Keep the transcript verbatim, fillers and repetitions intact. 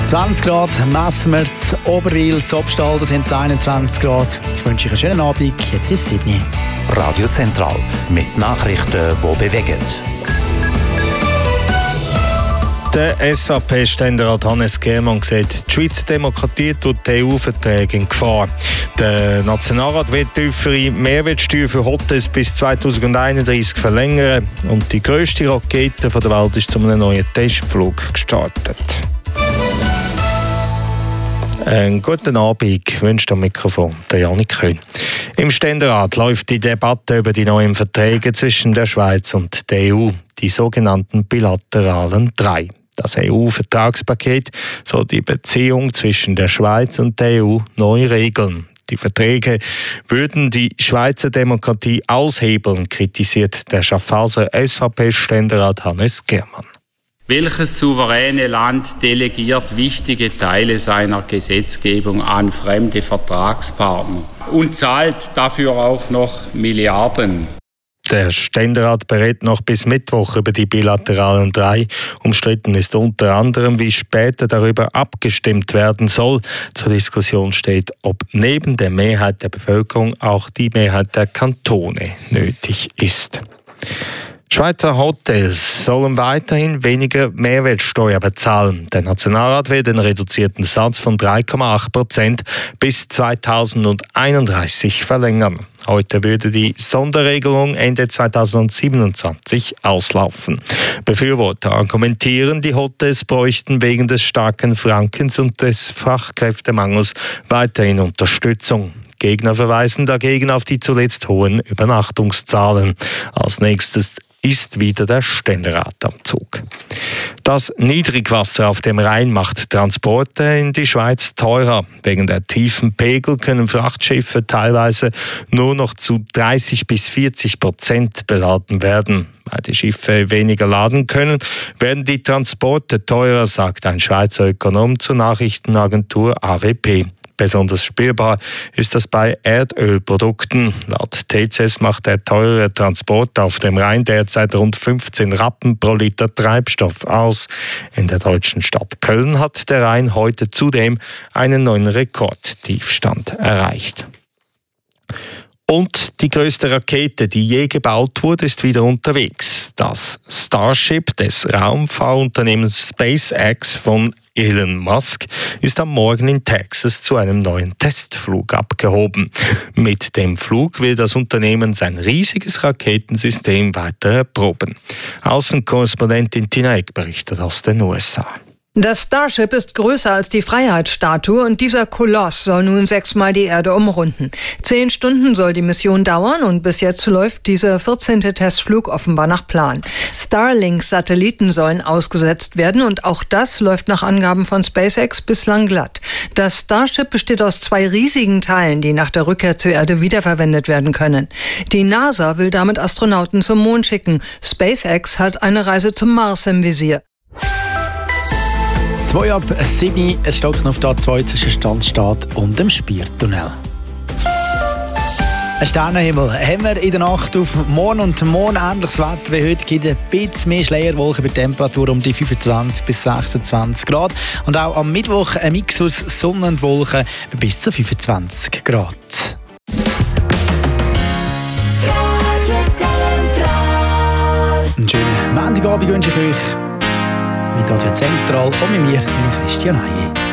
zwanzig Grad messen wir zu Oberwil, zu Obstal, da sind es einundzwanzig Grad. Ich wünsche euch einen schönen Abend. Jetzt ist Sydney. Radio Zentral mit Nachrichten, die bewegen. Der S V P-Ständerat Hannes Germann sieht, die Schweizer Demokratie tut die E U-Verträge in Gefahr. Der Nationalrat will die tiefere Mehrwertsteuer für Hotels bis zweitausendeinunddreißig verlängern und die grösste Rakete der Welt ist zu einem neuen Testflug gestartet. Einen guten Abend wünscht am Mikrofon der Janik Köhn. Im Ständerat läuft die Debatte über die neuen Verträge zwischen der Schweiz und der E U, die sogenannten bilateralen drei. Das E U-Vertragspaket soll die Beziehung zwischen der Schweiz und der E U neu regeln. Die Verträge würden die Schweizer Demokratie aushebeln, kritisiert der Schaffhauser S V P-Ständerat Hannes Germann. Welches souveräne Land delegiert wichtige Teile seiner Gesetzgebung an fremde Vertragspartner und zahlt dafür auch noch Milliarden? Der Ständerat berät noch bis Mittwoch über die bilateralen drei. Umstritten ist unter anderem, wie später darüber abgestimmt werden soll. Zur Diskussion steht, ob neben der Mehrheit der Bevölkerung auch die Mehrheit der Kantone nötig ist. Schweizer Hotels sollen weiterhin weniger Mehrwertsteuer bezahlen. Der Nationalrat will den reduzierten Satz von drei Komma acht Prozent bis zweitausendeinunddreißig verlängern. Heute würde die Sonderregelung Ende zweitausendsiebenundzwanzig auslaufen. Befürworter argumentieren, die Hotels bräuchten wegen des starken Frankens und des Fachkräftemangels weiterhin Unterstützung. Gegner verweisen dagegen auf die zuletzt hohen Übernachtungszahlen. Als nächstes ist wieder der Ständerat am Zug. Das Niedrigwasser auf dem Rhein macht Transporte in die Schweiz teurer. Wegen der tiefen Pegel können Frachtschiffe teilweise nur noch zu dreißig bis vierzig Prozent beladen werden. Weil die Schiffe weniger laden können, werden die Transporte teurer, sagt ein Schweizer Ökonom zur Nachrichtenagentur A W P. Besonders spürbar ist das bei Erdölprodukten. Laut T C S macht der teurere Transport auf dem Rhein derzeit rund fünfzehn Rappen pro Liter Treibstoff aus. In der deutschen Stadt Köln hat der Rhein heute zudem einen neuen Rekordtiefstand erreicht. Und die größte Rakete, die je gebaut wurde, ist wieder unterwegs. Das Starship des Raumfahrunternehmens SpaceX von Elon Musk ist am Morgen in Texas zu einem neuen Testflug abgehoben. Mit dem Flug will das Unternehmen sein riesiges Raketensystem weiter erproben. Außenkorrespondentin Tina Eck berichtet aus den U S A. Das Starship ist größer als die Freiheitsstatue und dieser Koloss soll nun sechsmal die Erde umrunden. Zehn Stunden soll die Mission dauern und bis jetzt läuft dieser vierzehnte Testflug offenbar nach Plan. Starlink-Satelliten sollen ausgesetzt werden und auch das läuft nach Angaben von SpaceX bislang glatt. Das Starship besteht aus zwei riesigen Teilen, die nach der Rückkehr zur Erde wiederverwendet werden können. Die NASA will damit Astronauten zum Mond schicken. SpaceX hat eine Reise zum Mars im Visier. zwei ab Sydney, es stockt auf der A zwei zwischen Standstadt und dem Spiertunnel. Ein Sternenhimmel haben wir in der Nacht auf morgen und morgen ähnliches Wetter wie heute. Gibt ein bisschen mehr Schleierwolken bei Temperatur um die fünfundzwanzig bis sechsundzwanzig Grad. Und auch am Mittwoch ein Mix aus Sonne und Wolken bis zu fünfundzwanzig Grad. Einen schönen Montagabend wünsche ich euch. Mit Radio Zentral und mit mir, mit Christian Heie.